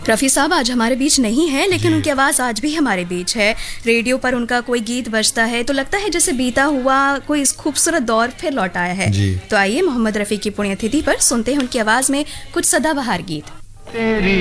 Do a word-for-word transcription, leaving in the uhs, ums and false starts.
रफ़ी साहब आज हमारे बीच नहीं है, लेकिन उनकी आवाज़ आज भी हमारे बीच है। रेडियो पर उनका कोई गीत बजता है तो लगता है जैसे बीता हुआ कोई खूबसूरत दौर फिर लौट आया है। तो आइए मोहम्मद रफ़ी की पुण्यतिथि पर सुनते हैं उनकी आवाज़ में कुछ सदाबहार गीत।